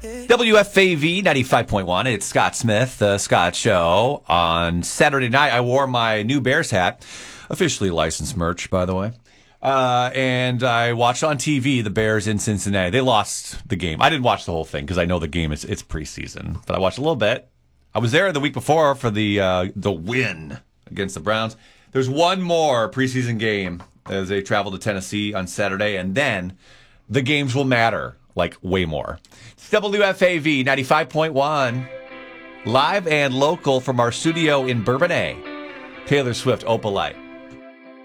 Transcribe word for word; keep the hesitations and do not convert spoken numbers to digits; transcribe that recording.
W F A V ninety-five point one. It's Scott Smith, the Scott Show. On Saturday night, I wore my new Bears hat, officially licensed merch, by the way. Uh, and I watched on T V the Bears in Cincinnati. They lost the game. I didn't watch the whole thing because I know the game is it's preseason, but I watched a little bit. I was there the week before for the uh, the win against the Browns. There's one more preseason game as they travel to Tennessee on Saturday, and then the games will matter, like way more. It's W F A V ninety-five point one, live and local from our studio in Bourbonnais. Taylor Swift, Opalite.